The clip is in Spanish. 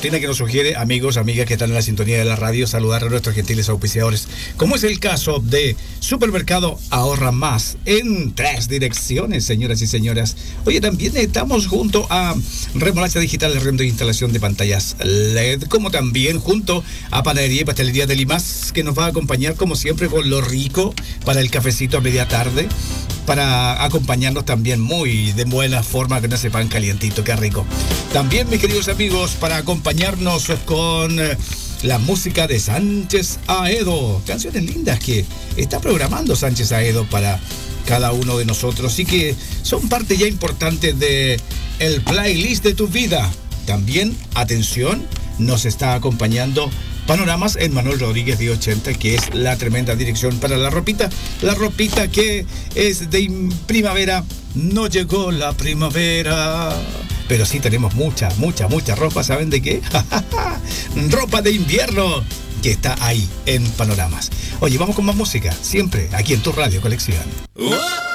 rutina que nos sugiere, amigos, amigas que están en la sintonía de la radio, saludar a nuestros gentiles auspiciadores, como es el caso de Supermercado Ahorra Más en 3 direcciones, señoras y señoras. Oye, también estamos junto a Remolacha Digital, de renta e instalación de pantallas LED, como también junto a Panadería y Pastelería de Limas, que nos va a acompañar como siempre con lo rico para el cafecito a media tarde, para acompañarnos también muy de buena forma con ese pan calientito, qué rico. También, mis queridos amigos, para acompañarnos con la música de Sánchez Aedo, canciones lindas que está programando Sánchez Aedo para cada uno de nosotros y que son parte ya importante de el playlist de tu vida. También, atención, nos está acompañando Panoramas en Manuel Rodríguez de 80, que es la tremenda dirección para la ropita que es de primavera. No llegó la primavera, pero sí tenemos mucha ropa. ¿Saben de qué? Ropa de invierno que está ahí en Panoramas. Oye, vamos con más música, siempre aquí en tu Radio Colección.